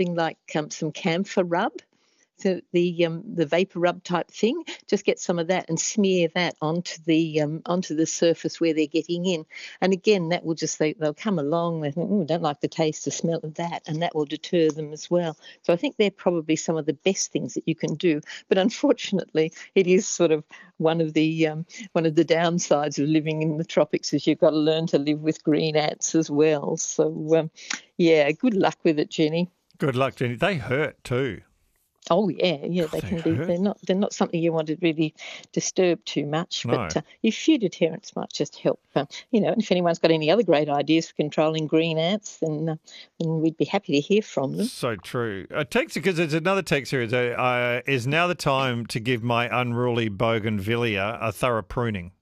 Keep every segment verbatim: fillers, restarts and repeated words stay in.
something like um, some camphor rub, so the um, the vapor rub type thing. Just get some of that and smear that onto the um, onto the surface where they're getting in. And again, that will just they, they'll come along. They think, oh, don't like the taste or smell of that, and that will deter them as well. So I think they're probably some of the best things that you can do. But unfortunately, it is sort of one of the um, one of the downsides of living in the tropics is you've got to learn to live with green ants as well. So um, yeah, good luck with it, Jenny. Good luck, Jenny. They hurt too. Oh yeah, yeah, God, they they can be. hurt. They're not. They're not something you want to really disturb too much. No. But uh, a few deterrents might just help. Uh, you know, and if anyone's got any other great ideas for controlling green ants, then uh, then we'd be happy to hear from them. So true. A text, because there's another text here. Is, uh, is now the time to give my unruly bougainvillea a thorough pruning?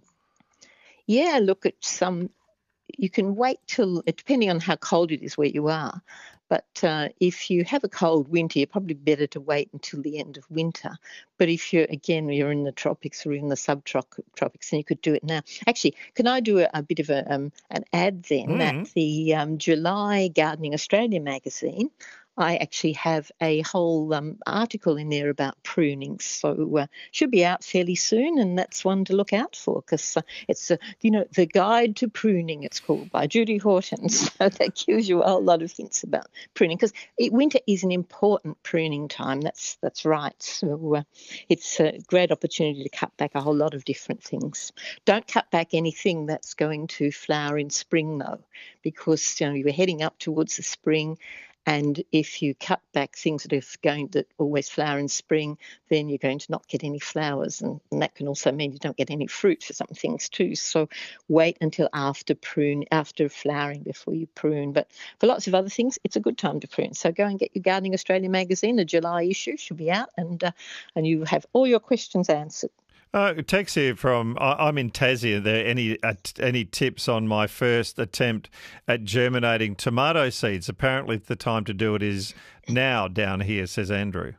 Yeah, look at some. You can wait till, depending on how cold it is where you are. But uh, if you have a cold winter, you're probably better to wait until the end of winter. But if you're, again, you're in the tropics or in the subtropics, then you could do it now. Actually, can I do a, a bit of a, um, an ad then? Mm. That the um, July Gardening Australia magazine, I actually have a whole um, article in there about pruning. So uh, should be out fairly soon, and that's one to look out for because uh, it's, uh, you know, The Guide to Pruning, it's called, by Judy Horton. So that gives you a whole lot of hints about pruning because winter is an important pruning time. That's that's right. So uh, it's a great opportunity to cut back a whole lot of different things. Don't cut back anything that's going to flower in spring, though, because, you know, you're heading up towards the spring. And if you cut back things that are going that always flower in spring, then you're going to not get any flowers, and, and that can also mean you don't get any fruit for some things too. So wait until after prune, after flowering before you prune. But for lots of other things, it's a good time to prune. So go and get your Gardening Australia magazine. The July issue should be out, and uh, and you have all your questions answered. Uh, text here from, I, I'm in Tassie. Are there any uh, any tips on my first attempt at germinating tomato seeds? Apparently the time to do it is now down here, says Andrew.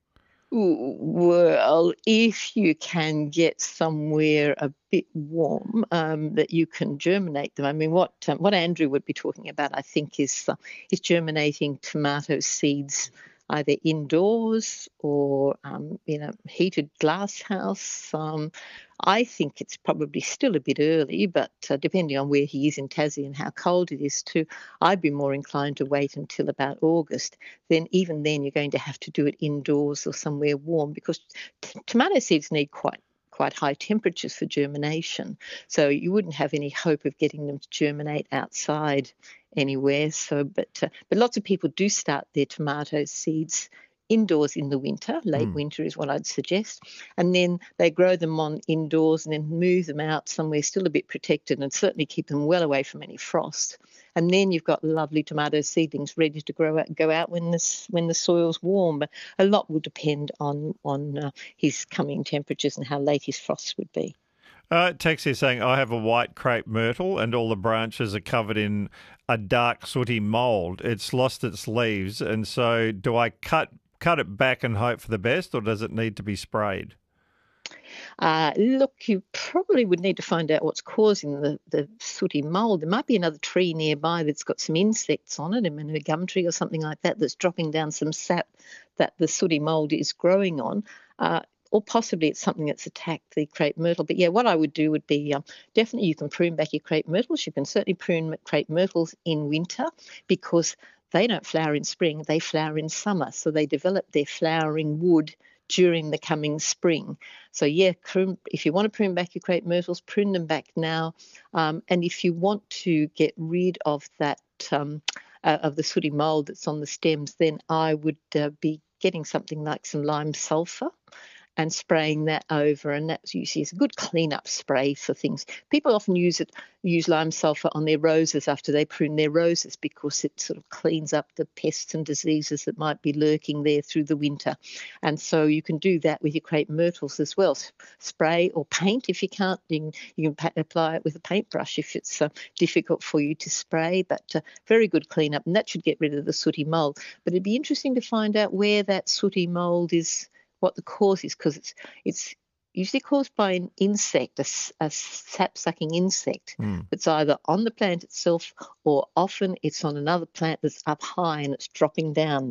Well, if you can get somewhere a bit warm um, that you can germinate them. I mean, what um, what Andrew would be talking about, I think, is uh, is germinating tomato seeds either indoors or um, in a heated glass house. Um, I think it's probably still a bit early, but uh, depending on where he is in Tassie and how cold it is too, I'd be more inclined to wait until about August. Then even then you're going to have to do it indoors or somewhere warm because t- tomato seeds need quite quite high temperatures for germination. So you wouldn't have any hope of getting them to germinate outside anywhere. So, but uh, but lots of people do start their tomato seeds indoors in the winter. Late mm. winter is what I'd suggest. And then they grow them on indoors and then move them out somewhere still a bit protected and certainly keep them well away from any frost. And then you've got lovely tomato seedlings ready to grow out, go out when this when the soil's warm. But a lot will depend on on uh, his coming temperatures and how late his frosts would be. Uh, text here saying, I have a white crepe myrtle and all the branches are covered in a dark sooty mould. It's lost its leaves, and so do I cut cut it back and hope for the best, or does it need to be sprayed? Uh, look, you probably would need to find out what's causing the, the sooty mould. There might be another tree nearby that's got some insects on it, I mean, a gum tree or something like that, that's dropping down some sap that the sooty mould is growing on. Uh, or possibly it's something that's attacked the crepe myrtle. But yeah, what I would do would be um, definitely you can prune back your crepe myrtles. You can certainly prune crepe myrtles in winter because they don't flower in spring, they flower in summer. So they develop their flowering wood during the coming spring. So yeah, if you want to prune back your crepe myrtles, prune them back now. Um, and if you want to get rid of that, um, uh, of the sooty mould that's on the stems, then I would uh, be getting something like some lime sulphur and spraying that over, and that's usually a good clean-up spray for things. People often use it, use lime sulphur on their roses after they prune their roses because it sort of cleans up the pests and diseases that might be lurking there through the winter. And so you can do that with your crepe myrtles as well. Spray or paint if you can't. You can, you can pa- apply it with a paintbrush if it's uh, difficult for you to spray, but uh, very good clean-up, and that should get rid of the sooty mould. But it'd be interesting to find out where that sooty mould is, what the cause is, because it's it's usually caused by an insect, a, a sap-sucking insect. Mm. It's either on the plant itself or often it's on another plant that's up high and it's dropping down.